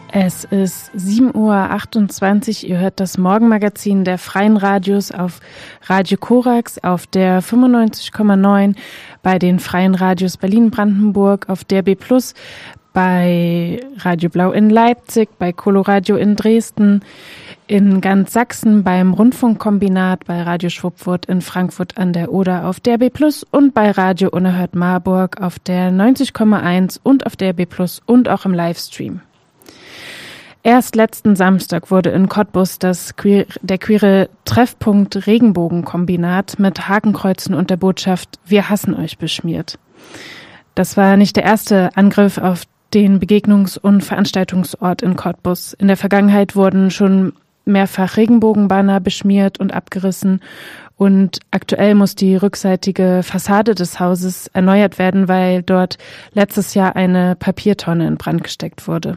Es ist 7:28 Uhr. Ihr hört das Morgenmagazin der Freien Radios auf Radio Korax, auf der 95,9, bei den Freien Radios Berlin-Brandenburg, auf DRB+, bei Radio Blau in Leipzig, bei Coloradio in Dresden, in ganz Sachsen, beim Rundfunkkombinat, bei Radio Schwuppwurth in Frankfurt an der Oder auf DRB+ und bei Radio Unerhört Marburg auf der 90,1 und auf DRB+ und auch im Livestream. Erst letzten Samstag wurde in Cottbus der queere Treffpunkt Regenbogenkombinat mit Hakenkreuzen und der Botschaft „Wir hassen euch" beschmiert. Das war nicht der erste Angriff auf den Begegnungs- und Veranstaltungsort in Cottbus. In der Vergangenheit wurden schon mehrfach Regenbogenbanner beschmiert und abgerissen und aktuell muss die rückseitige Fassade des Hauses erneuert werden, weil dort letztes Jahr eine Papiertonne in Brand gesteckt wurde.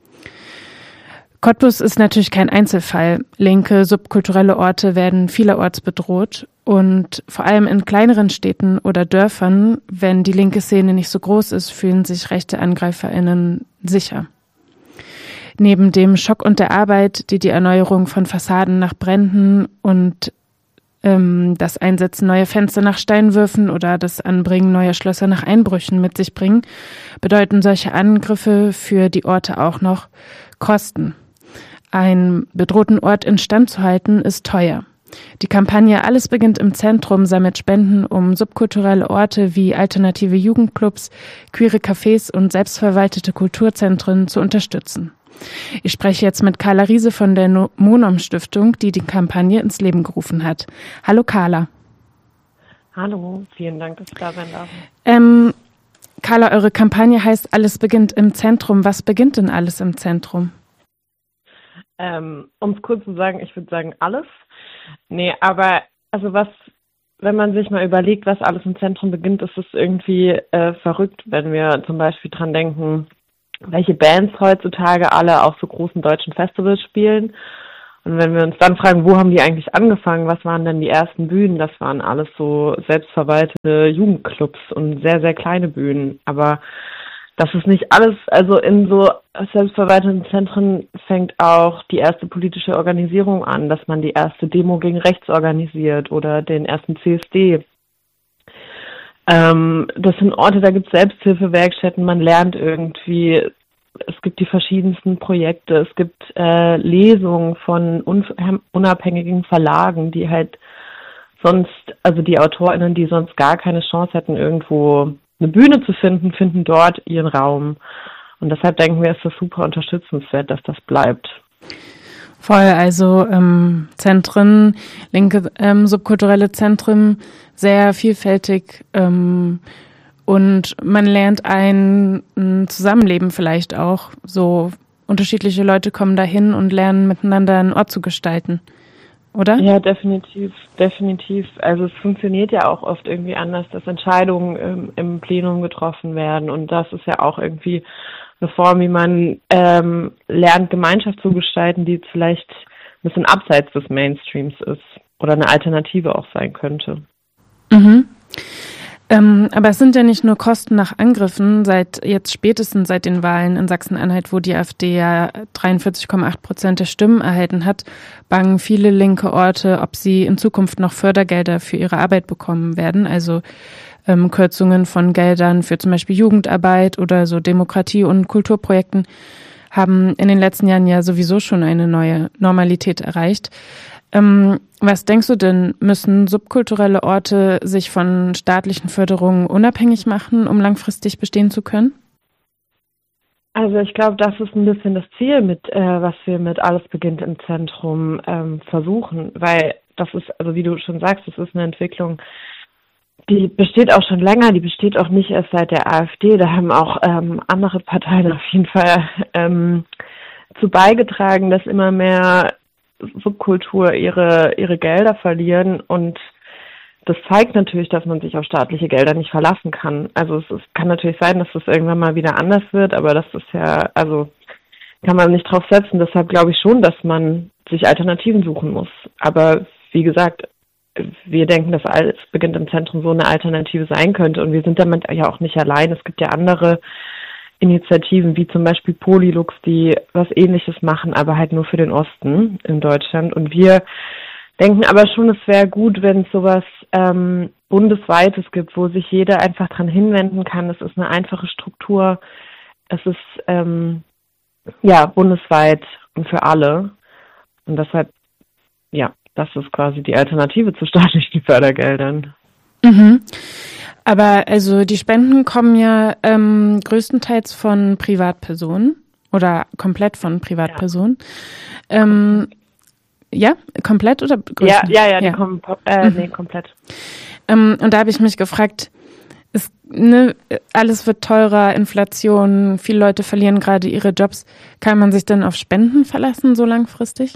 Cottbus ist natürlich kein Einzelfall. Linke, subkulturelle Orte werden vielerorts bedroht und vor allem in kleineren Städten oder Dörfern, wenn die linke Szene nicht so groß ist, fühlen sich rechte AngreiferInnen sicher. Neben dem Schock und der Arbeit, die Erneuerung von Fassaden nach Bränden und das Einsetzen neuer Fenster nach Steinwürfen oder das Anbringen neuer Schlösser nach Einbrüchen mit sich bringen, bedeuten solche Angriffe für die Orte auch noch Kosten. Einen bedrohten Ort instand zu halten, ist teuer. Die Kampagne Alles beginnt im Zentrum sammelt Spenden, um subkulturelle Orte wie alternative Jugendclubs, queere Cafés und selbstverwaltete Kulturzentren zu unterstützen. Ich spreche jetzt mit Carla Riese von der Monom Stiftung, die die Kampagne ins Leben gerufen hat. Hallo Carla. Hallo, vielen Dank, dass ich da sein darf. Carla, eure Kampagne heißt Alles beginnt im Zentrum. Was beginnt denn alles im Zentrum? Um es kurz zu sagen, ich würde sagen alles. Nee, aber also wenn man sich mal überlegt, was alles im Zentrum beginnt, ist es irgendwie verrückt, wenn wir zum Beispiel dran denken, welche Bands heutzutage alle auf so großen deutschen Festivals spielen. Und wenn wir uns dann fragen, wo haben die eigentlich angefangen, was waren denn die ersten Bühnen, das waren alles so selbstverwaltete Jugendclubs und sehr, sehr kleine Bühnen. Aber das ist nicht alles, also in so selbstverwalteten Zentren fängt auch die erste politische Organisierung an, dass man die erste Demo gegen rechts organisiert oder den ersten CSD. Das sind Orte, da gibt es Selbsthilfewerkstätten, man lernt irgendwie, es gibt die verschiedensten Projekte, es gibt Lesungen von unabhängigen Verlagen, die halt sonst, also die AutorInnen, die sonst gar keine Chance hätten, irgendwo eine Bühne zu finden, finden dort ihren Raum. Und deshalb denken wir, ist das super unterstützenswert, dass das bleibt. Voll, also Zentren, linke subkulturelle Zentren, sehr vielfältig und man lernt ein Zusammenleben vielleicht auch. So unterschiedliche Leute kommen dahin und lernen miteinander einen Ort zu gestalten, oder? Ja, definitiv. Also es funktioniert ja auch oft irgendwie anders, dass Entscheidungen im Plenum getroffen werden und das ist ja auch irgendwie eine Form, wie man lernt, Gemeinschaft zu gestalten, die vielleicht ein bisschen abseits des Mainstreams ist oder eine Alternative auch sein könnte. Mhm. Aber es sind ja nicht nur Kosten nach Angriffen, spätestens seit den Wahlen in Sachsen-Anhalt, wo die AfD ja 43,8% der Stimmen erhalten hat, bangen viele linke Orte, ob sie in Zukunft noch Fördergelder für ihre Arbeit bekommen werden, also Kürzungen von Geldern für zum Beispiel Jugendarbeit oder so Demokratie- und Kulturprojekten haben in den letzten Jahren ja sowieso schon eine neue Normalität erreicht. Was denkst du denn, müssen subkulturelle Orte sich von staatlichen Förderungen unabhängig machen, um langfristig bestehen zu können? Also ich glaube, das ist ein bisschen das Ziel, was wir mit Alles beginnt im Zentrum versuchen, weil das ist, also wie du schon sagst, das ist eine Entwicklung, die besteht auch schon länger, die besteht auch nicht erst seit der AfD, da haben auch andere Parteien auf jeden Fall zu beigetragen, dass immer mehr Subkultur ihre Gelder verlieren und das zeigt natürlich, dass man sich auf staatliche Gelder nicht verlassen kann. Also es kann natürlich sein, dass das irgendwann mal wieder anders wird, aber das ist ja, also kann man nicht drauf setzen. Deshalb glaube ich schon, dass man sich Alternativen suchen muss. Aber wie gesagt, wir denken, dass Alles beginnt im Zentrum so eine Alternative sein könnte und wir sind damit ja auch nicht allein. Es gibt ja andere Initiativen wie zum Beispiel Polylux, die was Ähnliches machen, aber halt nur für den Osten in Deutschland. Und wir denken aber schon, es wäre gut, wenn es sowas Bundesweites gibt, wo sich jeder einfach dran hinwenden kann. Es ist eine einfache Struktur. Es ist bundesweit und für alle. Und deshalb, ja, das ist quasi die Alternative zu staatlichen Fördergeldern. Mhm. Aber also die Spenden kommen ja größtenteils von Privatpersonen oder komplett von Privatpersonen. Ja, komplett oder größtenteils? Ja. Die kommen komplett. Und da habe ich mich gefragt, alles wird teurer, Inflation, viele Leute verlieren gerade ihre Jobs. Kann man sich denn auf Spenden verlassen so langfristig?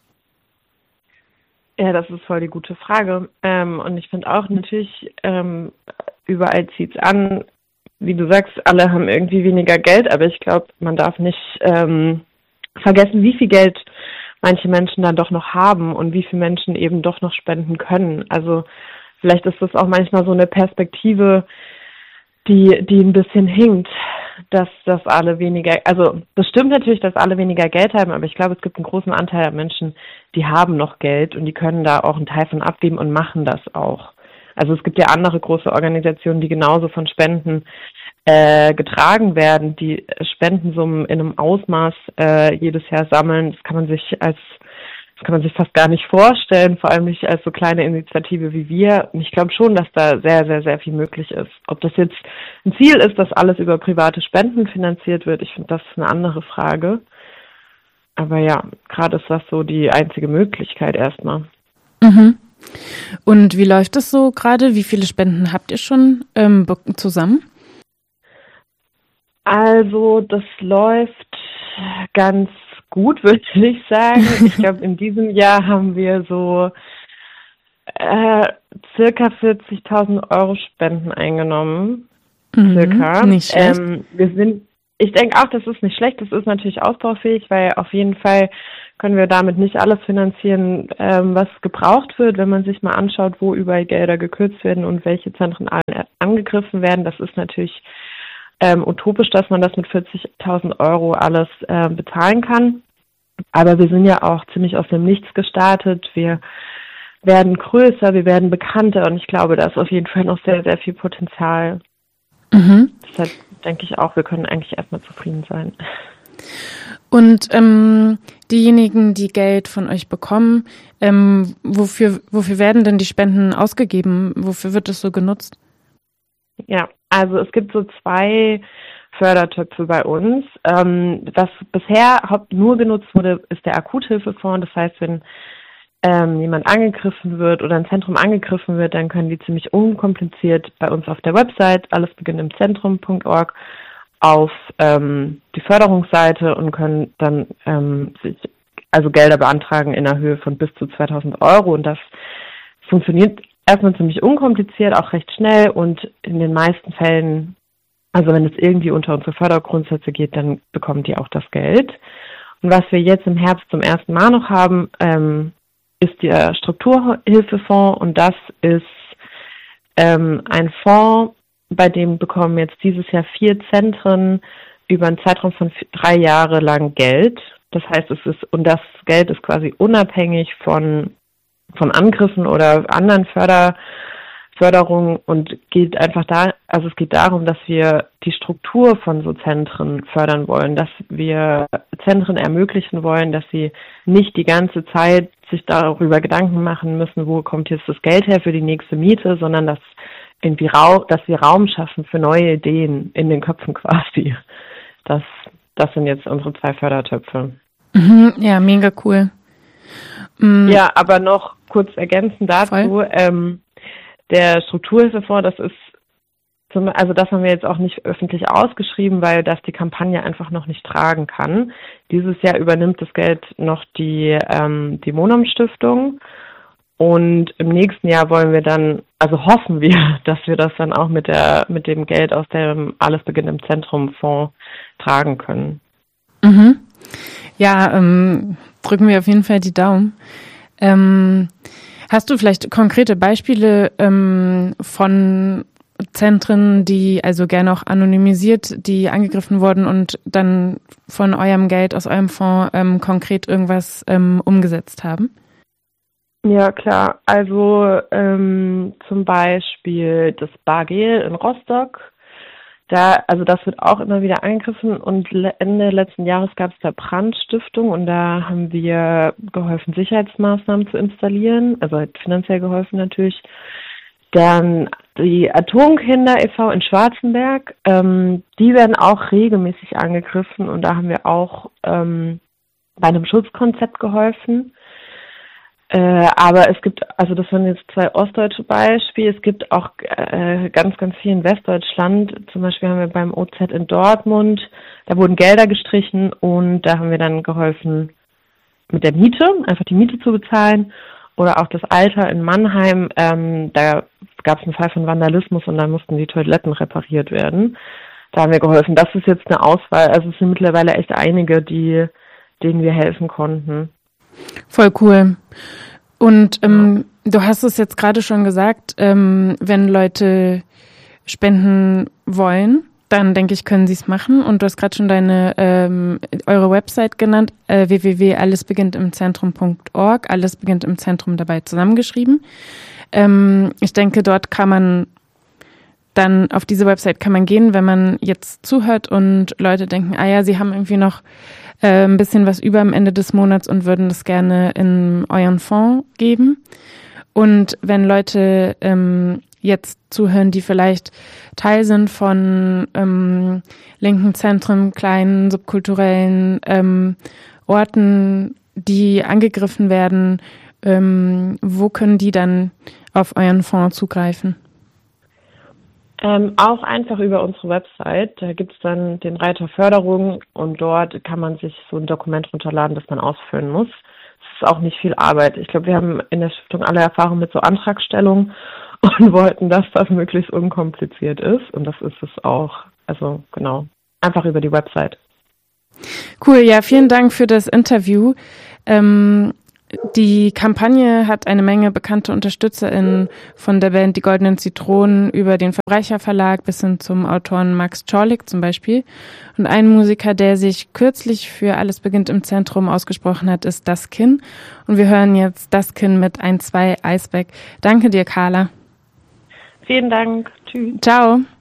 Ja, das ist voll die gute Frage. Und ich finde auch natürlich, überall zieht's an. Wie du sagst, alle haben irgendwie weniger Geld, aber ich glaube, man darf nicht vergessen, wie viel Geld manche Menschen dann doch noch haben und wie viele Menschen eben doch noch spenden können. Also vielleicht ist das auch manchmal so eine Perspektive, die ein bisschen hinkt, dass alle weniger, also das stimmt natürlich, dass alle weniger Geld haben, aber ich glaube, es gibt einen großen Anteil an Menschen, die haben noch Geld und die können da auch einen Teil von abgeben und machen das auch. Also es gibt ja andere große Organisationen, die genauso von Spenden getragen werden, die Spendensummen in einem Ausmaß jedes Jahr sammeln. Das kann man sich fast gar nicht vorstellen, vor allem nicht als so kleine Initiative wie wir. Und ich glaube schon, dass da sehr, sehr, sehr viel möglich ist. Ob das jetzt ein Ziel ist, dass alles über private Spenden finanziert wird, ich finde, das ist eine andere Frage. Aber ja, gerade ist das so die einzige Möglichkeit erstmal. Mhm. Und wie läuft das so gerade? Wie viele Spenden habt ihr schon zusammen? Also das läuft ganz gut, würde ich sagen. Ich glaube, in diesem Jahr haben wir so circa 40.000 Euro Spenden eingenommen. Circa. Nicht schlecht. Ich denke auch, das ist nicht schlecht. Das ist natürlich ausbaufähig, weil auf jeden Fall können wir damit nicht alles finanzieren, was gebraucht wird, wenn man sich mal anschaut, wo überall Gelder gekürzt werden und welche Zentren angegriffen werden. Das ist natürlich utopisch, dass man das mit 40.000 Euro alles bezahlen kann. Aber wir sind ja auch ziemlich aus dem Nichts gestartet. Wir werden größer, wir werden bekannter und ich glaube, da ist auf jeden Fall noch sehr, sehr viel Potenzial. Mhm. Deshalb denke ich auch, wir können eigentlich erstmal zufrieden sein. Und diejenigen, die Geld von euch bekommen, wofür werden denn die Spenden ausgegeben? Wofür wird es so genutzt? Ja, also es gibt so 2 Fördertöpfe bei uns. Was bisher nur genutzt wurde, ist der Akuthilfefonds. Das heißt, wenn jemand angegriffen wird oder ein Zentrum angegriffen wird, dann können die ziemlich unkompliziert bei uns auf der Website allesbeginntimitzentrum.org auf die Förderungsseite und können dann Gelder beantragen in der Höhe von bis zu 2.000 Euro. Und das funktioniert erstmal ziemlich unkompliziert, auch recht schnell und in den meisten Fällen, also wenn es irgendwie unter unsere Fördergrundsätze geht, dann bekommen die auch das Geld. Und was wir jetzt im Herbst zum ersten Mal noch haben, ist der Strukturhilfefonds und das ist ein Fonds, bei dem bekommen jetzt dieses Jahr 4 Zentren über einen Zeitraum von 3 Jahre lang Geld. Das heißt, das Geld ist quasi unabhängig von Angriffen oder anderen Förderungen und geht einfach es geht darum, dass wir die Struktur von so Zentren fördern wollen, dass wir Zentren ermöglichen wollen, dass sie nicht die ganze Zeit sich darüber Gedanken machen müssen, wo kommt jetzt das Geld her für die nächste Miete, sondern dass wir Raum schaffen für neue Ideen in den Köpfen quasi. Das sind jetzt unsere 2 Fördertöpfe. Ja, mega cool. Ja, aber noch kurz ergänzend dazu, der Strukturhilfefonds, das haben wir jetzt auch nicht öffentlich ausgeschrieben, weil das die Kampagne einfach noch nicht tragen kann. Dieses Jahr übernimmt das Geld noch die Monum-Stiftung und im nächsten Jahr hoffen wir, dass wir das dann auch mit dem Geld aus dem Alles beginnt im Zentrum Fonds tragen können. Mhm. Ja, drücken wir auf jeden Fall die Daumen. Hast du vielleicht konkrete Beispiele von Zentren, die also gerne auch anonymisiert, die angegriffen wurden und dann von eurem Geld aus eurem Fonds konkret irgendwas umgesetzt haben? Ja, klar. Also zum Beispiel das Bargel in Rostock. Das wird auch immer wieder angegriffen und Ende letzten Jahres gab es da Brandstiftung und da haben wir geholfen, Sicherheitsmaßnahmen zu installieren, also halt finanziell geholfen natürlich. Dann die Atomkinder e.V. in Schwarzenberg, die werden auch regelmäßig angegriffen und da haben wir auch bei einem Schutzkonzept geholfen. Aber es gibt, also das waren jetzt 2 ostdeutsche Beispiele, es gibt auch ganz, ganz viel in Westdeutschland. Zum Beispiel haben wir beim OZ in Dortmund, da wurden Gelder gestrichen und da haben wir dann geholfen mit der Miete, einfach die Miete zu bezahlen. Oder auch das Alter in Mannheim, da gab es einen Fall von Vandalismus und da mussten die Toiletten repariert werden. Da haben wir geholfen. Das ist jetzt eine Auswahl, also es sind mittlerweile echt einige, denen wir helfen konnten. Voll cool. Und du hast es jetzt gerade schon gesagt, wenn Leute spenden wollen, dann denke ich, können sie es machen. Und du hast gerade schon eure Website genannt, www.allesbeginntimzentrum.org. Alles beginnt im Zentrum dabei zusammengeschrieben. Ich denke, dort kann man dann auf diese Website kann man gehen, wenn man jetzt zuhört und Leute denken, sie haben irgendwie noch ein bisschen was über am Ende des Monats und würden das gerne in euren Fonds geben. Und wenn Leute jetzt zuhören, die vielleicht Teil sind von linken Zentren, kleinen subkulturellen Orten, die angegriffen werden, wo können die dann auf euren Fonds zugreifen? Auch einfach über unsere Website. Da gibt es dann den Reiter Förderung und dort kann man sich so ein Dokument runterladen, das man ausfüllen muss. Es ist auch nicht viel Arbeit. Ich glaube, wir haben in der Stiftung alle Erfahrung mit so Antragstellung und wollten, dass das möglichst unkompliziert ist. Und das ist es auch. Also genau, einfach über die Website. Cool, ja, vielen Dank für das Interview. Die Kampagne hat eine Menge bekannte UnterstützerInnen von der Band Die Goldenen Zitronen über den Verbrecherverlag bis hin zum Autoren Max Czorlik zum Beispiel. Und ein Musiker, der sich kürzlich für Alles beginnt im Zentrum ausgesprochen hat, ist Daskin. Und wir hören jetzt Daskin mit 1-2 Eisberg. Danke dir, Carla. Vielen Dank. Tschüss. Ciao.